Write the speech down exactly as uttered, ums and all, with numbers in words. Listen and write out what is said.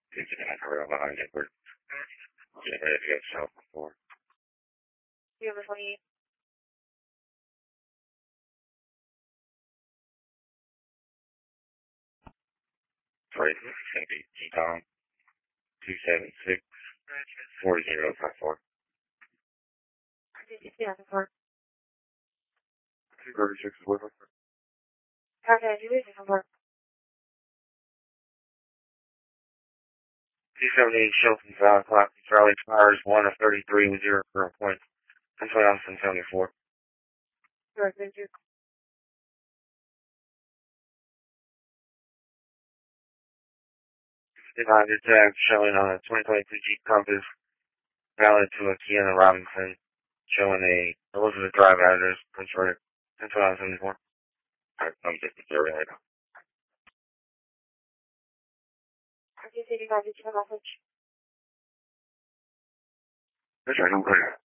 Thinking I heard behind it. We're getting ready to go south before. Number twenty-eight. Sorry, it's going to be T-Tom two seven six four zero five four. two thirty-six is with us. Okay, do it for two seventy-eight Shelton Valley Clock. Charlie expires one of thirty-three with zero current points. That's what Austin seventy-four. Sure, thank you. Divided tag showing on a twenty twenty-two Jeep Compass valid to a Kiana Robinson showing a Elizabeth Drive address. That's right. That's what I was seventy-four. I'm just a survey right now. I can see you guys, it's a message. That's right, I'm clear.